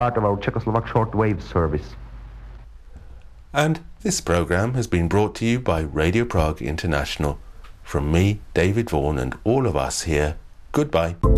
part of our Czechoslovak shortwave service. And this programme has been brought to you by Radio Prague International. From me, David Vaughan, and all of us here, goodbye.